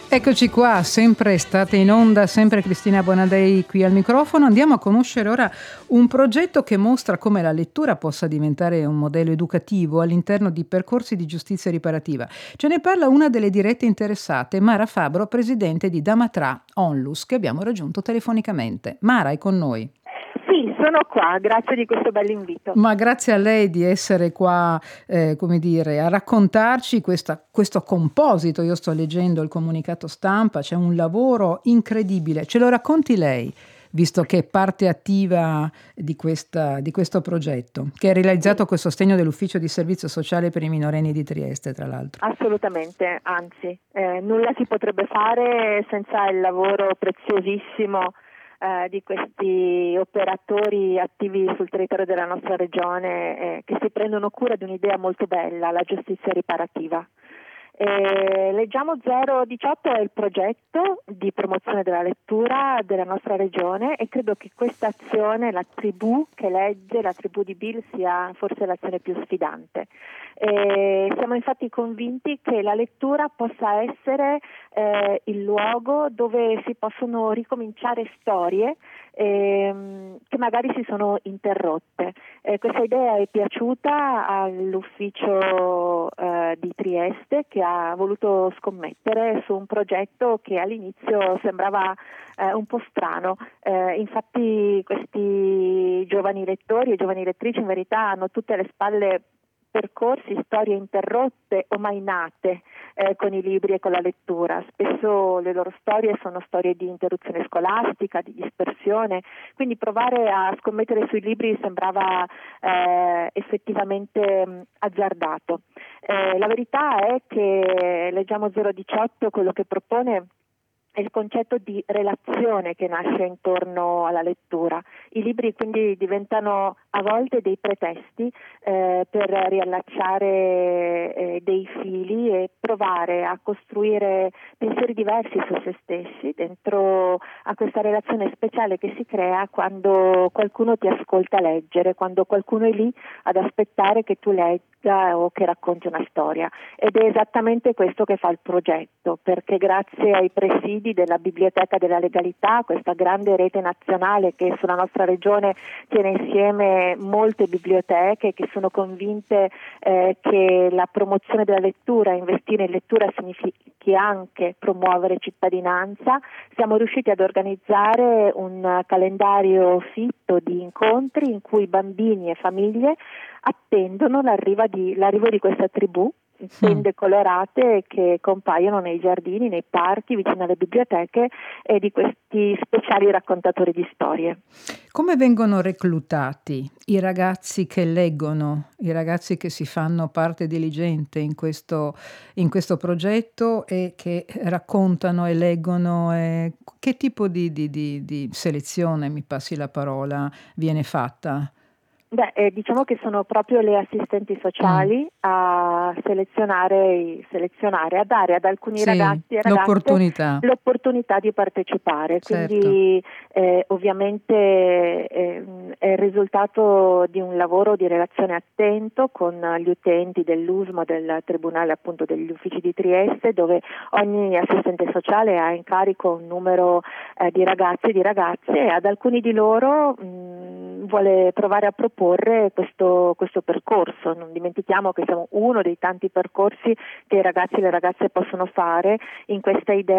Eccoci qua, sempre state in onda, sempre Cristina Bonadei qui al microfono. Andiamo a conoscere ora un progetto che mostra come la lettura possa diventare un modello educativo all'interno di percorsi di giustizia riparativa. Ce ne parla una delle dirette interessate, Mara Fabbro, presidente di Damatra Onlus, che abbiamo raggiunto telefonicamente. Mara, è con noi. Sì, sono qua, grazie di questo bell'invito. Ma grazie a lei di essere qua, come dire, a raccontarci questo composito. Io sto leggendo il comunicato stampa, c'è un lavoro incredibile. Ce lo racconti lei, visto che è parte attiva di questo progetto, che è realizzato col sostegno dell'Ufficio di Servizio Sociale per i Minorenni di Trieste, tra l'altro. Assolutamente, anzi, nulla si potrebbe fare senza il lavoro preziosissimo di questi operatori attivi sul territorio della nostra regione che si prendono cura di un'idea molto bella, la giustizia riparativa. Leggiamo 018 è il progetto di promozione della lettura della nostra regione e credo che questa azione, la tribù che legge, la tribù di Bill, sia forse l'azione più sfidante. Siamo infatti convinti che la lettura possa essere il luogo dove si possono ricominciare storie che magari si sono interrotte. Questa idea è piaciuta all'ufficio di Trieste, che ha voluto scommettere su un progetto che all'inizio sembrava un po' strano. Infatti questi giovani lettori e giovani lettrici in verità hanno tutte alle spalle percorsi, storie interrotte o mai nate con i libri e con la lettura. Spesso le loro storie sono storie di interruzione scolastica, di dispersione, quindi provare a scommettere sui libri sembrava effettivamente azzardato. La verità è che leggiamo 018, quello che propone è il concetto di relazione che nasce intorno alla lettura. I libri quindi diventano a volte dei pretesti per riallacciare dei fili e provare a costruire pensieri diversi su se stessi dentro a questa relazione speciale che si crea quando qualcuno ti ascolta leggere, quando qualcuno è lì ad aspettare che tu legga o che racconti una storia. Ed è esattamente questo che fa il progetto, perché grazie ai presidi della Biblioteca della Legalità, questa grande rete nazionale che sulla nostra regione tiene insieme molte biblioteche che sono convinte che la promozione della lettura, investire in lettura significhi anche promuovere cittadinanza, siamo riusciti ad organizzare un calendario fitto di incontri in cui bambini e famiglie attendono l'arrivo di questa tribù, tende colorate che compaiono nei giardini, nei parchi, vicino alle biblioteche e di questi speciali raccontatori di storie. Come vengono reclutati i ragazzi che leggono, i ragazzi che si fanno parte diligente in questo progetto e che raccontano e leggono? Che tipo di selezione, mi passi la parola, viene fatta? Diciamo che sono proprio le assistenti sociali a selezionare, a dare ad alcuni ragazzi e ragazze l'opportunità di partecipare. Certo. Quindi ovviamente è il risultato di un lavoro di relazione attento con gli utenti dell'USMO, del Tribunale appunto degli Uffici di Trieste, dove ogni assistente sociale ha in carico un numero di ragazzi e di ragazze e ad alcuni di loro vuole provare a proporre questo percorso. Non dimentichiamo che siamo uno dei tanti percorsi che i ragazzi e le ragazze possono fare in questa idea